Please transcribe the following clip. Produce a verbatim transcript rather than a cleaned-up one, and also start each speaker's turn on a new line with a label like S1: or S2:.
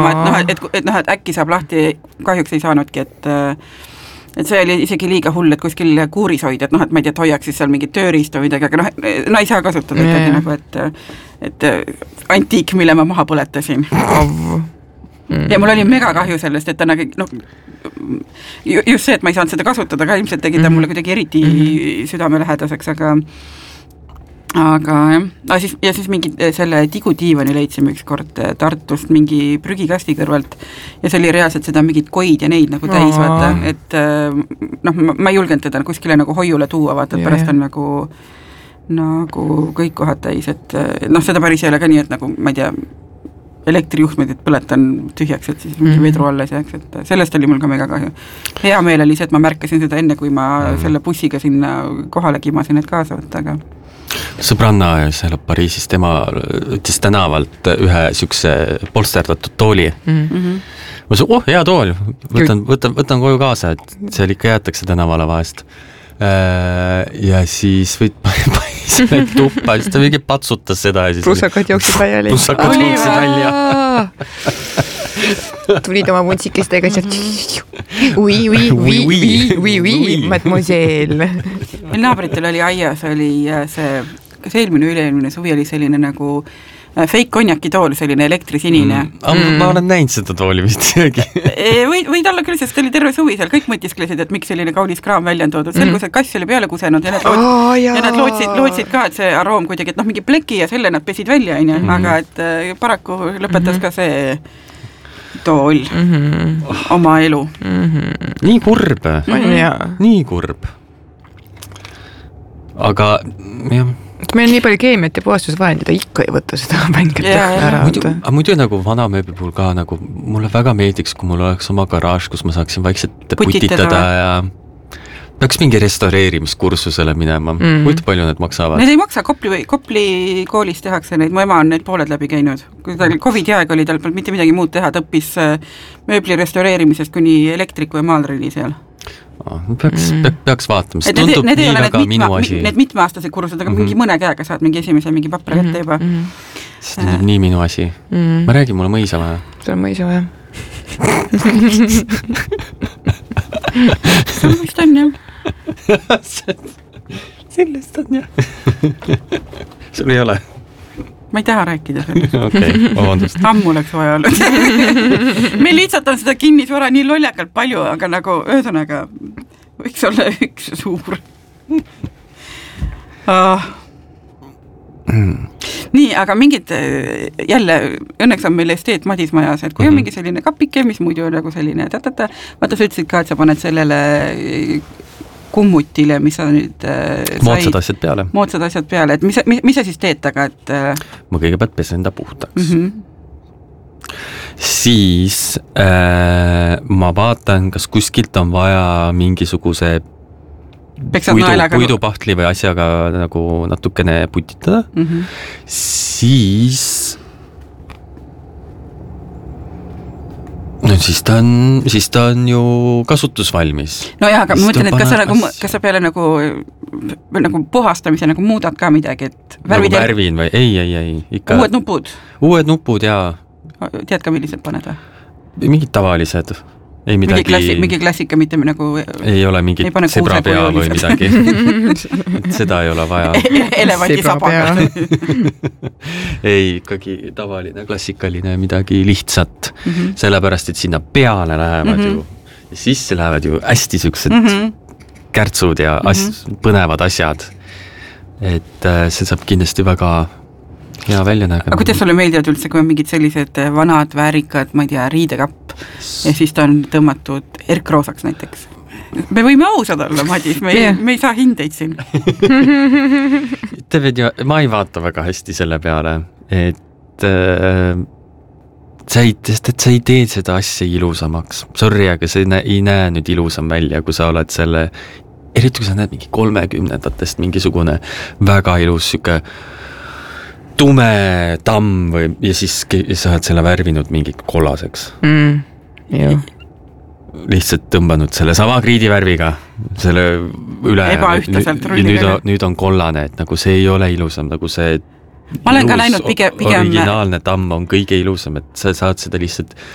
S1: mõtlema, et noh, et, et, noh, et äkki saab lahti, kahjuks ei saanudki, et et see oli isegi liiga hull, et kuskil kuuris hoida, et noh, et ma ei tea, et hoiaks siis seal mingit tööriistu või midagi, aga noh, no ei saa kasutada yeah. ikkagi nagu, et et antiik, mille ma maha põletasin. Mm. Ja mul oli mega kahju sellest, et ta nagu, noh, just see, et ma ei saanud seda kasutada, ka ilmselt tegi ta mulle kuidagi eriti mm-hmm. südamelähedaseks, aga aga jah, no, siis, ja siis mingi selle digutiivani leidsime üks kord Tartust mingi prügikasti kõrvalt ja see oli reaalselt seda mingid koid ja neid nagu täis, vaata, et noh, ma ei julgenud teda kuskile nagu hoiule tuua, vaata, et pärast on nagu nagu kõik kohad täis, et noh, seda päris ei ole ka nii, et nagu, ma ei tea, elektrijuhtmed, et põletan tühjaks, et siis mingi mm-hmm. vedru alles jääks, et sellest oli mul ka mega kahju. Hea meel oli see, et ma märkasin seda enne, kui ma mm-hmm. selle bussiga sinna kohale kimasin, et kaasa võtta, aga
S2: sõbranna seal Pariisis, tema ütles tänavalt ühe sükse polsterdatud tooli. Mm-hmm. Ma ütlesin, oh, hea tool, võtan, võtan, võtan koju kaasa, et seal ikka jäetakse tänavale vahest. Ja siis võid paisime tuppa, siis ta mingi patsutas seda.
S3: Prussakad jooksid välja.
S2: Prussakad jooksid välja.
S3: Tulid oma vuntsikestega sealt. Ui, ui, ui, ui, ui, ui, mademoiselle.
S1: Meil naabritel oli aias, oli see, kas eelmine üleelmine suvi oli selline nagu fake konjaki tool, selline elektrisinine.
S2: Mm. Ma olen näinud seda tooli vist isegi.
S1: Võid, võid olla küll, sest oli terve suvi seal, kõik mõtisklesid, et miks selline kaunis kraam välja on toodud. Selgus, et kass oli peale kusenud ja need, lood... oh, ja nad lootsid, lootsid ka, et see aroom kuidagi, et noh, mingi pleki ja selle nad pesid välja, mm-hmm. aga et paraku lõpetas mm-hmm. ka see tool mm-hmm. oma elu.
S2: Mm-hmm. Nii kurb. Mm-hmm. Nii kurb. Aga jah,
S3: meil on nii palju keemiat ja puhastusvahendid, ikka ei võtta seda mängelt ära.
S2: Muidu, muidu nagu vana mööbi puhul ka nagu, mulle väga meeldiks, kui mul oleks oma garaaž, kus ma saaksin vaikselt putitada, putitada ja peaks mingi restaureerimiskursusele minema. Mm. Muidu palju need maksavad?
S1: Need ei maksa, Kopli, Kopli koolis tehakse neid, mu ema on need pooled läbi käinud. Kui ta COVID aeg oli, tal polnud mitte midagi muud teha, ta õppis mööbli restaureerimisest kuni elektriku ja maalrini seal.
S2: Peaks, mm. peaks vaatama, see tundub need, need nii väga mitme, minu asi.
S1: Need mitmeaastased kursused, aga mm-hmm. mingi mõne käega saad mingi esimese mingi papra kätte juba.
S2: Mm-hmm. See tundub äh. nii minu asi. Mm. Ma räägin, mulle mõisa vaja.
S3: See on mõisa vaja.
S1: See on vist on jah.
S2: Sellest on jah. Sul ei ole?
S1: Ma ei taha rääkida sellest.
S2: Okei, vabandust.
S1: Ammu oleks vaja olnud. Meil lihtsalt on seda kinnisvara nii loljakalt palju, aga nagu ühesõnaga võiks olla üks suur. Ah. Mm. Nii, aga mingid jälle, õnneks on meil esteet Madis majas, et kui on mingi selline kapike, mis muidu on nagu selline tatata, vaata sa ütlesid ka, et sa paned sellele kummutile, mis sa nüüd äh,
S2: moodsad sai, asjad peale.
S1: Moodsad asjad peale, et mis, mis, mis sa siis teed taga, et äh...
S2: ma kõigepealt pesen enda puhtaks. Mm-hmm. Siis äh, ma vaatan, kas kuskilt on vaja mingisuguse puidu, puidupahtli või asjaga nagu natukene putitada. Mm-hmm. Siis no siis ta on, siis ta on ju kasutusvalmis.
S1: No jah, aga ma mõtlen, et kas sa, nagu, kas sa peale nagu, nagu puhastamise nagu muudad ka midagi, et
S2: värvid nagu värvin või? Ei, ei, ei. Ikka...
S1: Uued nupud?
S2: Uued nupud, jaa.
S1: Tead ka, millised paned või?
S2: Mingid tavalised. Ei midagi...
S1: mingi, klassi, mingi klassika, mitte nagu...
S2: Ei ole mingit sebrapea või midagi. Seda ei ole vaja.
S1: Elevandi sabaga.
S2: Ei, ikkagi tavaline, klassikaline midagi lihtsat. Mm-hmm. Sellepärast, et sinna peale lähevad mm-hmm. ju, ja sisse lähevad ju hästi süksed mm-hmm. kärtsud ja as- mm-hmm. põnevad asjad. Et äh, see saab kindlasti väga... hea välja nägema.
S1: Aga kuidas sulle meeldivad üldse, kui on mingid sellised vanad, väärikad, ma ei tea, riidekapp ja siis ta on tõmmatud erkroosaks näiteks? Me võime ausad olla, Madis, me, yeah. me ei saa hindeid siin.
S2: Teed ju, ma ei vaata väga hästi selle peale, et äh, sa ei, et sa ei tee seda asja ilusamaks. Sorry, aga see ei näe nüüd ilusam välja, kui sa oled selle, eriti kui sa näed mingi kolmekümnendatest mingisugune väga ilus süke tume tamm või, ja siis sa oled selle värvinud mingi kollaseks. Mm,
S3: jah.
S2: Lihtsalt tõmbanud selle sama kriidivärviga, selle üle.
S1: Ebaühtlaselt
S2: rulliga. Nüüd on, nüüd on kollane, et nagu see ei ole ilusam, nagu see
S1: ma olen ka näinud pigem, pigem...
S2: originaalne tamm on kõige ilusam, et sa saad seda lihtsalt